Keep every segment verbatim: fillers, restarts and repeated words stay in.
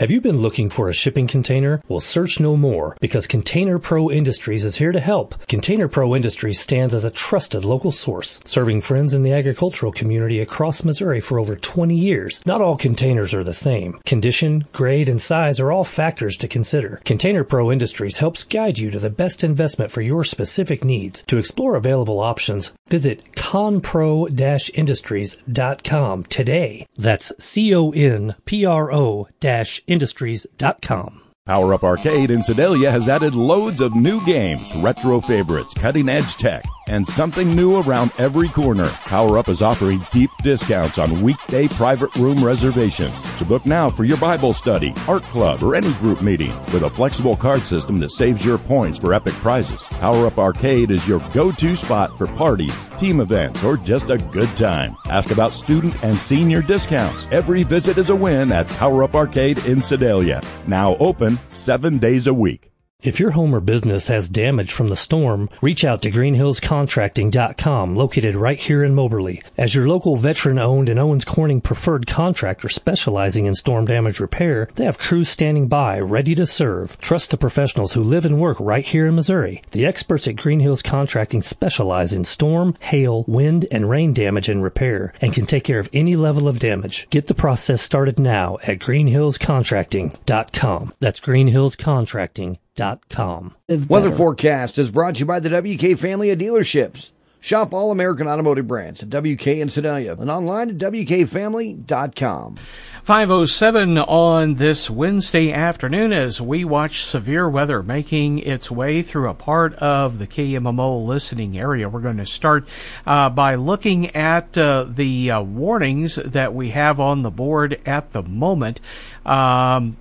Have you been looking for a shipping container? Well, search no more, because Container Pro Industries is here to help. Container Pro Industries stands as a trusted local source, serving friends in the agricultural community across Missouri for over twenty years. Not all containers are the same. Condition, grade, and size are all factors to consider. Container Pro Industries helps guide you to the best investment for your specific needs. To explore available options, visit conpro dash industries dot com today. That's C O N P R O dash industries dot com. Power Up Arcade in Sedalia has added loads of new games, retro favorites, cutting-edge tech, and something new around every corner. Power Up is offering deep discounts on weekday private room reservations. So book now for your Bible study, art club, or any group meeting with a flexible card system that saves your points for epic prizes. Power Up Arcade is your go-to spot for parties, team events, or just a good time. Ask about student and senior discounts. Every visit is a win at Power Up Arcade in Sedalia. Now open seven days a week. If your home or business has damage from the storm, reach out to green hills contracting dot com, located right here in Moberly. As your local veteran-owned and Owens Corning preferred contractor specializing in storm damage repair, they have crews standing by, ready to serve. Trust the professionals who live and work right here in Missouri. The experts at Green Hills Contracting specialize in storm, hail, wind, and rain damage and repair, and can take care of any level of damage. Get the process started now at green hills contracting dot com. That's green hills contracting dot com. Weather forecast is brought to you by the W K family of dealerships. Shop all American automotive brands at W K in Sedalia and online at W K family dot com. five oh seven on this Wednesday afternoon as we watch severe weather making its way through a part of the K M M O listening area. We're going to start uh, by looking at uh, the uh, warnings that we have on the board at the moment. Um,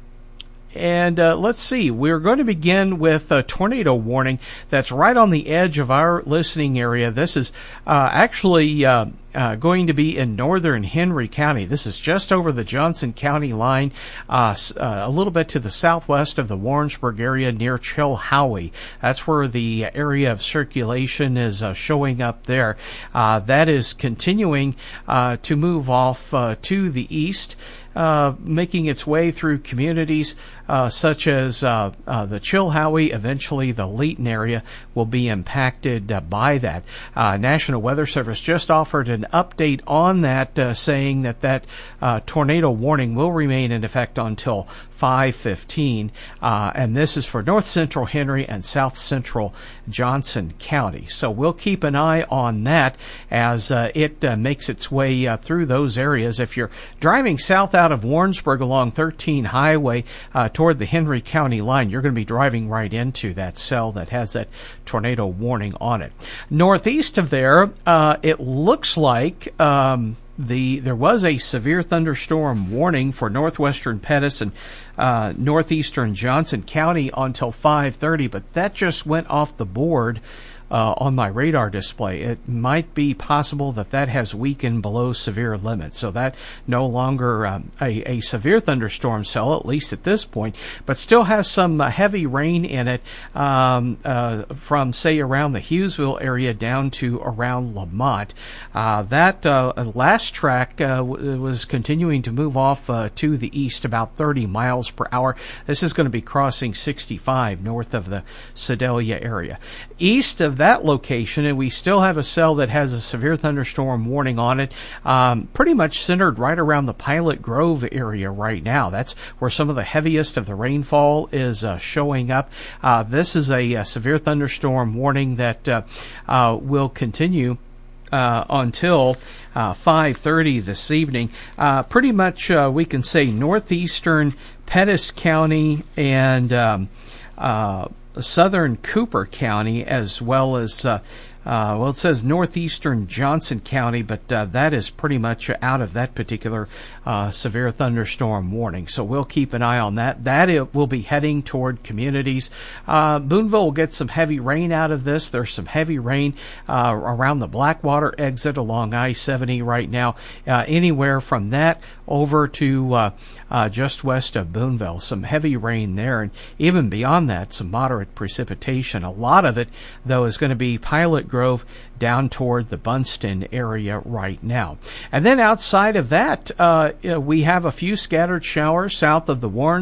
And uh, let's see, we're going to begin with a tornado warning that's right on the edge of our listening area. This is uh, actually uh, uh, going to be in northern Henry County. This is just over the Johnson County line, uh, uh, a little bit to the southwest of the Warrensburg area near Chilhowie. That's where the area of circulation is uh, showing up there. Uh, that is continuing uh, to move off uh, to the east. Uh, making its way through communities uh, such as uh, uh, the Chilhowie. Eventually, the Leeton area will be impacted uh, by that. Uh, National Weather Service just offered an update on that, uh, saying that that uh, tornado warning will remain in effect until five fifteen, uh, and this is for north central Henry and south central Johnson County. So we'll keep an eye on that as uh, it uh, makes its way uh, through those areas. If you're driving south out of Warrensburg along thirteen Highway uh, toward the Henry County line, you're going to be driving right into that cell that has that tornado warning on it. Northeast of there, uh, it looks like um, The there was a severe thunderstorm warning for northwestern Pettis and uh, northeastern Johnson County until five thirty, but that just went off the board uh, on my radar display. It might be possible that that has weakened below severe limits, so that no longer um, a, a severe thunderstorm cell, at least at this point, but still has some uh, heavy rain in it um, uh, from, say, around the Hughesville area down to around Lamont. Uh, that uh, last track uh, w- was continuing to move off uh, to the east about thirty miles per hour. This is going to be crossing sixty-five north of the Sedalia area. East of that location, and we still have a cell that has a severe thunderstorm warning on it, um, pretty much centered right around the Pilot Grove area right now. That's where some of the heaviest of the rainfall is uh, showing up. Uh, this is a, a severe thunderstorm warning that uh, uh, will continue Uh, until uh, five thirty this evening. Uh, pretty much uh, we can say northeastern Pettis County and um, uh, southern Cooper County, as well as uh, Uh, well, it says northeastern Johnson County, but uh, that is pretty much out of that particular uh, severe thunderstorm warning. So we'll keep an eye on that. That it will be heading toward communities. Uh, Boonville will get some heavy rain out of this. There's some heavy rain uh, around the Blackwater exit along I seventy right now. Uh, anywhere from that over to uh, uh, just west of Boonville. Some heavy rain there, and even beyond that, some moderate precipitation. A lot of it, though, is going to be Pilot Grove down toward the Bunston area right now. And then outside of that, uh, we have a few scattered showers south of the Warren